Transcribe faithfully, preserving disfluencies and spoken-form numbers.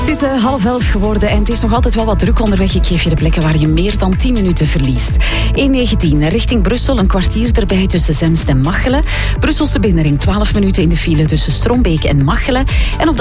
Het is uh, half elf geworden en het is nog altijd wel wat druk onderweg. Ik geef je de plekken waar je meer dan tien minuten verliest. E negentien richting Brussel, een kwartier erbij tussen Zemst en Machelen. Brusselse binnenring, twaalf minuten in de file tussen Strombeek en Machelen. En op